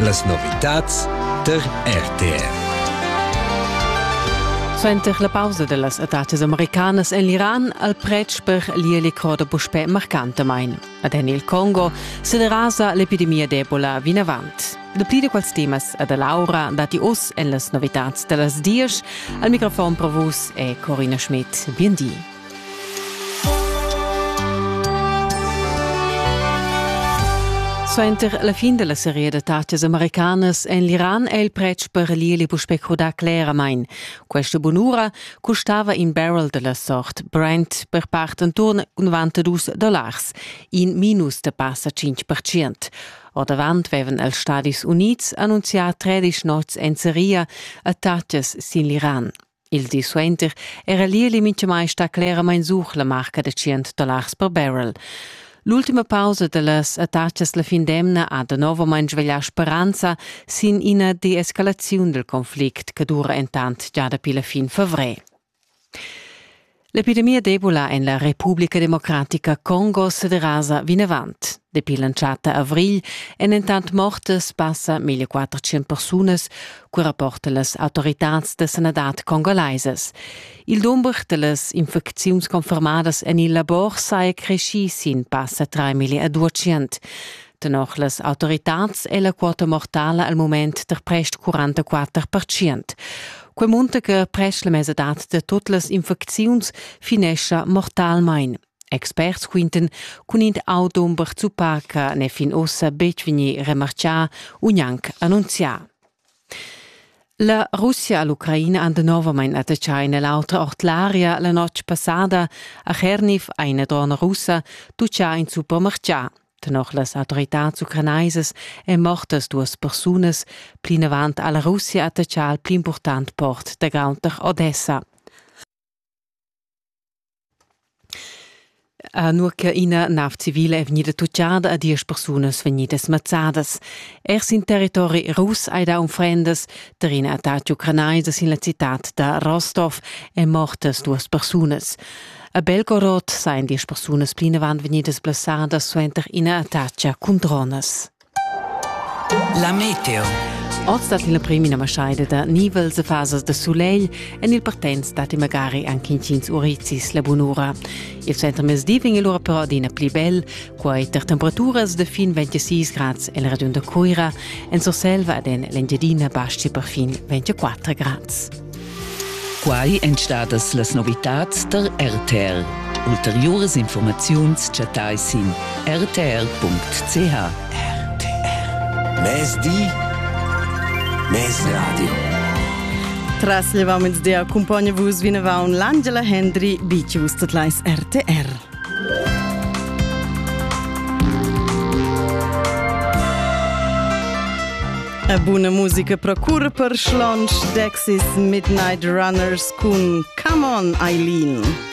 las novitats der RTR. Suenter la pausa de las attacques americanas en l'Iran, al preč per lieli croda buspè marcantamain. Ad en il Congo se derasa l'epidemia d'Ebola vinavant. De pli de quals temas ad Laura dati us en las novitats de las dies, al microfon per vos è Corinna Schmidt. Biendi. Suenter la fin della serie de attacques americanas en l'Iran è il preč per lieli buspè croda claramain. Questa bonura costava in barrel della sort Brent per part intorno $92, in minus de passa 5%. O davant vevan els Stadis Units annunciat 13 nots en seria attacques sin l'Iran. Il di suenter era lieli mince mai sta claramain such la marca de $100 per barrel. L'ultima pausa de las attacques la fin d'emna ha de novo mai svegliar speranza sin ina de-escalazione del conflict che dura intant già da pila fin fevrer. L'epidemia d'Ebola en la Repubblica Democratica Congo se derasa vinavant. Depi lanciata avril en intant mortes passa 1400 personas, cui rapporta las autoritats de sanadat congolaises. Il number de las infecziuns confermadas en il labor sai cresci sin passa 3200. Tenoch las autoritats e la quota mortala al moment der prest 44%. Quei munta che prest la mesadat de tutte las infecziuns finescia mortalmein. Experts quinten cunint audomber zu parca ne fin ossa becvini remarcia unjanc annuncia. La Russia e l'Ucraina han de novamein attacciai nell'altra ortlaria la noche passada a Cherniv a una drona russa tuccia in supermercia. Tenoch las autoritats ucranaises e mortas duas personas plinavant alla Russia attaccià al pli important port de Gaunter Odessa. Nur che ina nav civile è venuta tucciada a 10 personas venidas mazzadas. In territori rus ai da unfrendas, terina attacci ucranaises in la citat da Rostov e mortas duas personas. A Belgorod sain 10 personas plinavant venidas blassadas suenter ina attaccia con drones. La meteo. Oggi stat in la primina maschaida da nivels e fasas de soleil en il partenz stati magari anche in 5 urizis la bunura. Il centro mesdi vinge l'ora però dina pli bel, quai ter temperaturas de fin 26 grads en la regione de Coira, en Surselva ad en l'Engiadina basci per fin 24 grads. Quai entstadas las novitats der RTR. Ulteriores informaziuns chatais in rtr.ch. RTR. Mesdi. Mes radio. Tras llevaments de accompagna vos vinavaun l'Angela Hendry bicius tatlais RTR. A buona musica procura per Schlonch Dexys Midnight Runners con Come On Eileen.